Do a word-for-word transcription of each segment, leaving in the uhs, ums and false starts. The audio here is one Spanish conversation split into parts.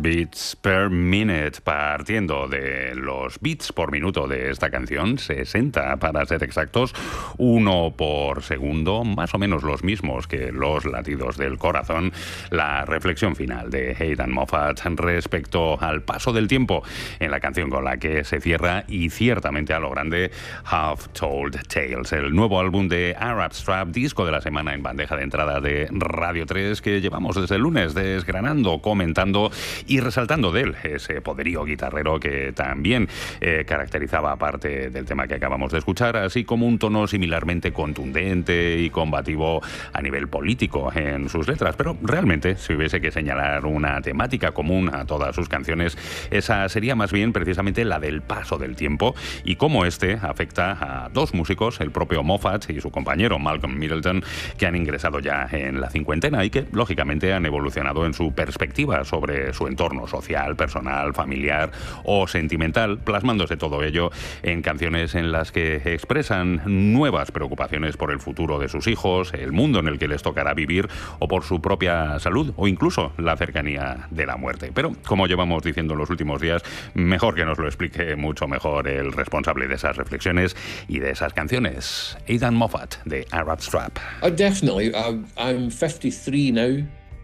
beats per minute, partiendo de los beats por minuto de esta canción, sesenta para ser exactos, uno por segundo, más o menos los mismos que los latidos del corazón. La reflexión final de Aidan Moffat respecto al paso del tiempo en la canción con la que se cierra, y ciertamente a lo grande, Half Told Tales, el nuevo álbum de Arab Strap, disco de la semana en bandeja de entrada de Radio tres, que llevamos desde el lunes desgranando, comentando y resaltando de él ese poderío guitarrero que también eh, caracterizaba parte del tema que acabamos de escuchar, así como un tono similarmente contundente y combativo a nivel político en sus letras. Pero realmente, si hubiese que señalar una temática común a todas sus canciones, esa sería más bien precisamente la del paso del tiempo y cómo este afecta a dos músicos, el propio Moffat y su compañero Malcolm Middleton, que han ingresado ya en la cincuentena y que lógicamente han evolucionado en su perspectiva sobre su entorno social, personal, familiar o sentimental, plasmándose todo ello en canciones en las que expresan nuevas preocupaciones por el futuro de sus hijos, el mundo en el que les tocará vivir o por su propia salud o incluso la cercanía de la muerte. Pero, como llevamos diciendo en los últimos días, mejor que nos lo explique mucho mejor el responsable de esas reflexiones y de esas canciones, Aidan Moffat de Arab Strap. Uh, definitely. I'm, I'm fifty-three now,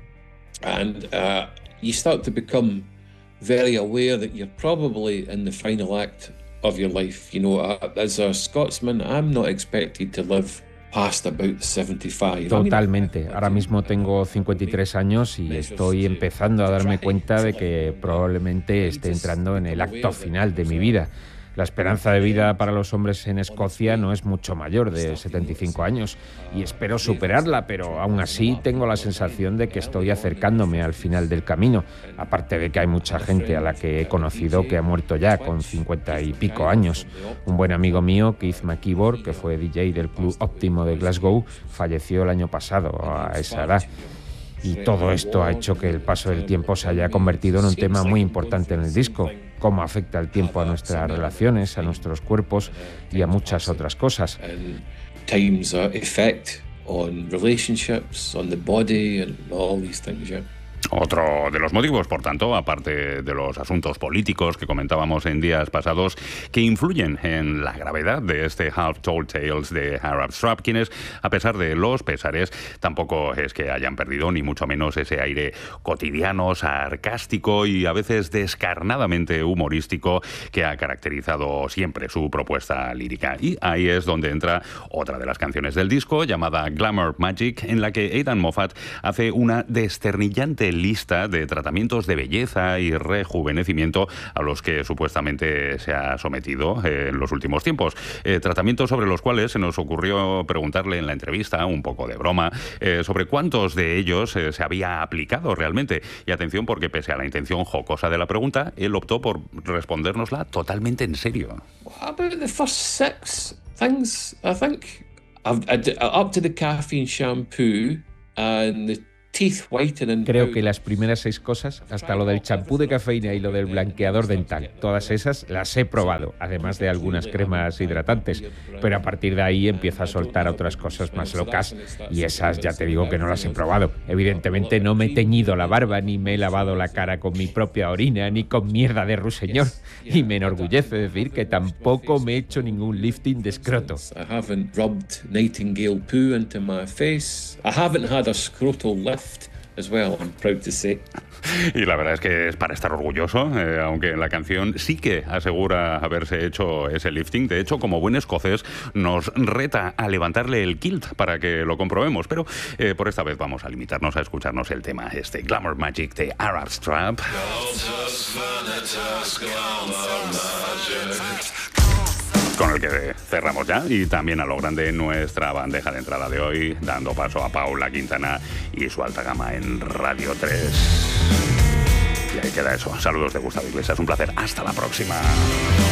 and uh, you start to become very aware that you're probably in the final act of your life. You know, uh, as a Scotsman, I'm not expected to live past about seventy-five. Totalmente. Ahora mismo tengo cincuenta y tres años y estoy empezando a darme cuenta de que probablemente esté entrando en el acto final de mi vida. La esperanza de vida para los hombres en Escocia no es mucho mayor, de setenta y cinco años, y espero superarla, pero aún así tengo la sensación de que estoy acercándome al final del camino, aparte de que hay mucha gente a la que he conocido que ha muerto ya con cincuenta y pico años. Un buen amigo mío, Keith McIvor, que fue D J del Club Óptimo de Glasgow, falleció el año pasado a esa edad. Y todo esto ha hecho que el paso del tiempo se haya convertido en un tema muy importante en el disco. Cómo afecta el tiempo a nuestras relaciones, a nuestros cuerpos y a muchas otras cosas. Time's effect on relationships, on the body and all these things, yeah. Otro de los motivos, por tanto, aparte de los asuntos políticos que comentábamos en días pasados, que influyen en la gravedad de este Half Told Tales de Arab Strap, quienes, a pesar de los pesares, tampoco es que hayan perdido ni mucho menos ese aire cotidiano, sarcástico y a veces descarnadamente humorístico que ha caracterizado siempre su propuesta lírica. Y ahí es donde entra otra de las canciones del disco, llamada Glamour Magic, en la que Aidan Moffat hace una desternillante lista de tratamientos de belleza y rejuvenecimiento a los que supuestamente se ha sometido eh, en los últimos tiempos. Eh, tratamientos sobre los cuales se nos ocurrió preguntarle en la entrevista, un poco de broma, eh, sobre cuántos de ellos eh, se había aplicado realmente. Y atención, porque pese a la intención jocosa de la pregunta, él optó por respondérnosla totalmente en serio. About the first six things, I think. I've, I, up to the caffeine shampoo and the Creo que las primeras seis cosas, hasta lo del champú de cafeína y lo del blanqueador dental, todas esas las he probado, además de algunas cremas hidratantes, pero a partir de ahí empiezo a soltar otras cosas más locas y esas ya te digo que no las he probado. Evidentemente no me he teñido la barba, ni me he lavado la cara con mi propia orina, ni con mierda de ruiseñor, y me enorgullece decir que tampoco me he hecho ningún lifting de escroto. I haven't rubbed Nightingale poo into my face. I haven't had a scrotal lift as well, I'm proud to say. Y la verdad es que es para estar orgulloso, eh, aunque en la canción sí que asegura haberse hecho ese lifting. De hecho, como buen escocés, nos reta a levantarle el kilt para que lo comprobemos. Pero eh, por esta vez vamos a limitarnos a escucharnos el tema, este Glamour Magic de Arab Strap. Con el que cerramos ya y también a lo grande nuestra bandeja de entrada de hoy, dando paso a Paula Quintana y su alta gama en Radio tres. Y ahí queda eso. Saludos de Gustavo Iglesias, un placer. Hasta la próxima.